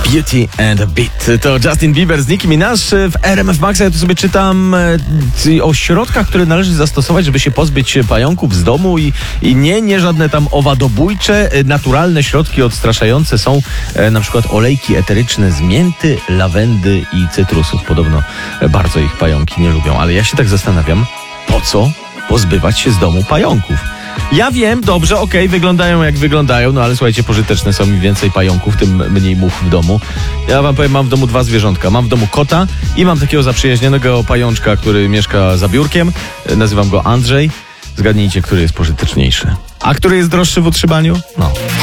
Beauty and a Beat. To Justin Bieber z Nicki Minaj w RMF Maxa. Ja tu sobie czytam o środkach, które należy zastosować, żeby się pozbyć pająków z domu i nie żadne tam owadobójcze, naturalne środki odstraszające są na przykład olejki eteryczne z mięty, lawendy i cytrusów. Podobno bardzo ich pająki nie lubią, ale ja się tak zastanawiam, po co pozbywać się z domu pająków? Ja wiem, dobrze, okej, wyglądają jak wyglądają, no ale słuchajcie, pożyteczne są, im więcej pająków, tym mniej much w domu. Ja wam powiem, mam w domu dwa zwierzątka. Mam w domu kota i mam takiego zaprzyjaźnionego pajączka, który mieszka za biurkiem. Nazywam go Andrzej. Zgadnijcie, który jest pożyteczniejszy. A który jest droższy w utrzymaniu? No.